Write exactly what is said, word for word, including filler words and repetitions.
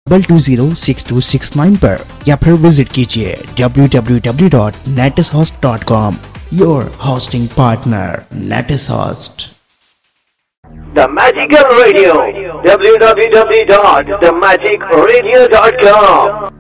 Double two zero six to six nine पर या फिर विजिट कीजिए W W W dot नेटिस host dot com. Your hosting partner नेटिस host. The Magical Radio, w w w dot the magic radio dot com।